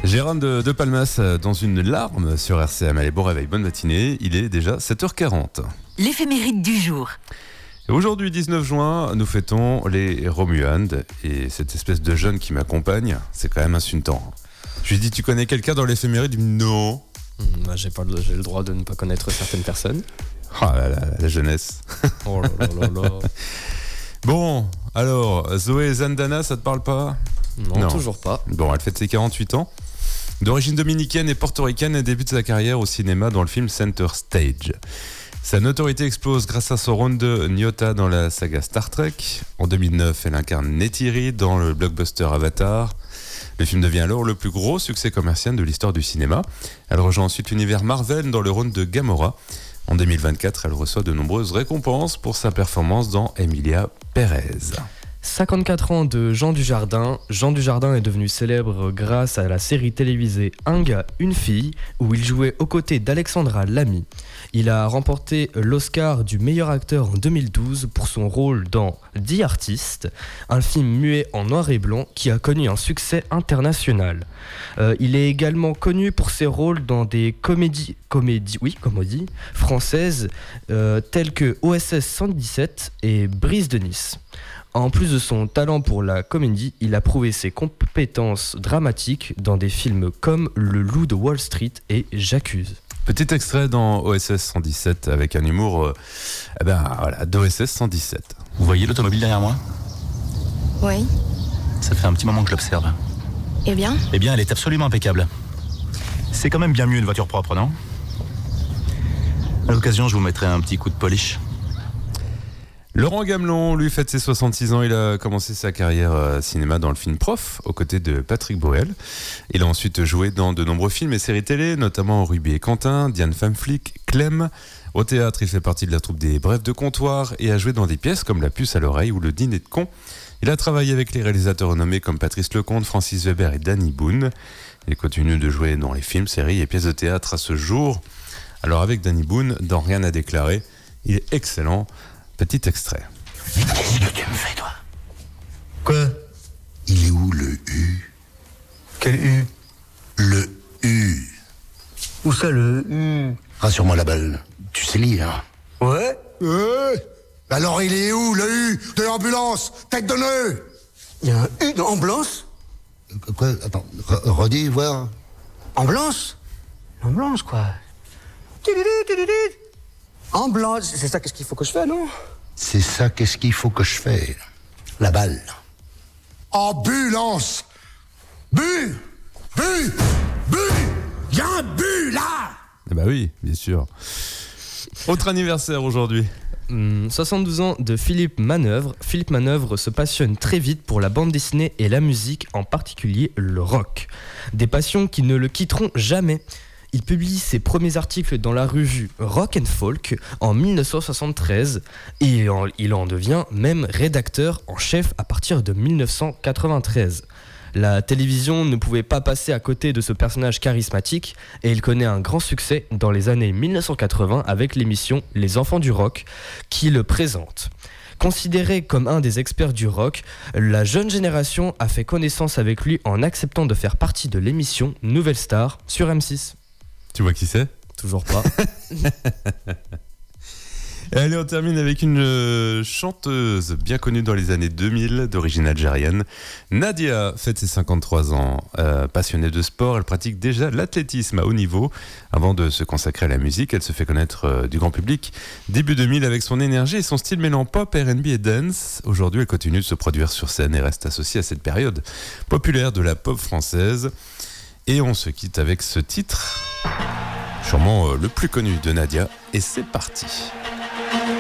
Gérard de Palmas dans une larme sur RCM. Allez, bon réveil, bonne matinée. Il est déjà 7h40. L'éphéméride du jour. Aujourd'hui, 19 juin, nous fêtons les Romuald. Et cette espèce de jeune qui m'accompagne, c'est quand même insultant. Je lui dis, tu connais quelqu'un dans l'éphéméride? Il me dit non. J'ai le droit de ne pas connaître certaines personnes. Ah là là, la jeunesse. Oh là là là là. Bon, alors, Zoé Zandana, ça te parle pas? Non, toujours pas. Bon, elle fête ses 48 ans. D'origine dominicaine et portoricaine, elle débute sa carrière au cinéma dans le film Center Stage. Sa notoriété explose grâce à son rôle de Nyota dans la saga Star Trek. En 2009, elle incarne Neytiri dans le blockbuster Avatar. Le film devient alors le plus gros succès commercial de l'histoire du cinéma. Elle rejoint ensuite l'univers Marvel dans le rôle de Gamora. En 2024, elle reçoit de nombreuses récompenses pour sa performance dans Emilia Pérez. 54 ans de Jean Dujardin. Jean Dujardin est devenu célèbre grâce à la série télévisée Un gars, une fille, où il jouait aux côtés d'Alexandra Lamy. Il a remporté l'Oscar du meilleur acteur en 2012 pour son rôle dans The Artist, un film muet en noir et blanc qui a connu un succès international. Il est également connu pour ses rôles dans des comédies françaises telles que OSS 117 et Brise de Nice. En plus de son talent pour la comédie, il a prouvé ses compétences dramatiques dans des films comme Le Loup de Wall Street et J'accuse. Petit extrait dans OSS 117 avec un humour d'OSS 117. Vous voyez l'automobile derrière moi? Oui. Ça fait un petit moment que je l'observe. Eh bien, elle est absolument impeccable. C'est quand même bien mieux une voiture propre, non? À l'occasion, je vous mettrai un petit coup de polish. Laurent Gamelon, lui, fête ses 66 ans. Il a commencé sa carrière cinéma dans le film Prof, aux côtés de Patrick Bruel. Il a ensuite joué dans de nombreux films et séries télé, notamment Ruby et Quentin, Diane Femme Flic, Clem. Au théâtre, il fait partie de la troupe des Brefs de Comptoir et a joué dans des pièces comme La Puce à l'oreille ou Le Dîner de con. Il a travaillé avec les réalisateurs renommés comme Patrice Lecomte, Francis Weber et Danny Boone. Il continue de jouer dans les films, séries et pièces de théâtre à ce jour. Alors avec Danny Boone, dans Rien à déclarer, il est excellent. Petit extrait. Qu'est-ce que tu me fais, toi? Quoi? Il est où le U? Quel U? Le U. Où ça, le U? Rassure-moi la balle. Tu sais lire? Ouais? Alors il est où le U de l'ambulance? Tête de nœud! Il y a un U dans ambulance? Quoi? Attends, redis, voir. Ambulance? Ambulance, quoi? Ambulance, c'est ça, qu'est-ce qu'il faut que je fasse, non? C'est ça, qu'est-ce qu'il faut que je fasse? La balle. Ambulance! Bu! Bu! Bu! Il y a un but, là! Eh bah oui, bien sûr. Autre anniversaire aujourd'hui. 72 ans de Philippe Manœuvre. Philippe Manœuvre se passionne très vite pour la bande dessinée et la musique, en particulier le rock. Des passions qui ne le quitteront jamais. Il publie ses premiers articles dans la revue Rock and Folk en 1973 et il en devient même rédacteur en chef à partir de 1993. La télévision ne pouvait pas passer à côté de ce personnage charismatique et il connaît un grand succès dans les années 1980 avec l'émission Les Enfants du Rock qui le présente. Considéré comme un des experts du rock, la jeune génération a fait connaissance avec lui en acceptant de faire partie de l'émission Nouvelle Star sur M6. Tu vois qui c'est? Toujours pas. Allez, on termine avec une chanteuse bien connue dans les années 2000, d'origine algérienne. Nadia fête ses 53 ans. Passionnée de sport, elle pratique déjà l'athlétisme à haut niveau. Avant de se consacrer à la musique, elle se fait connaître du grand public début 2000 avec son énergie et son style mêlant pop, R&B et dance. Aujourd'hui, elle continue de se produire sur scène et reste associée à cette période populaire de la pop française. Et on se quitte avec ce titre, sûrement le plus connu de Nadia, et c'est parti.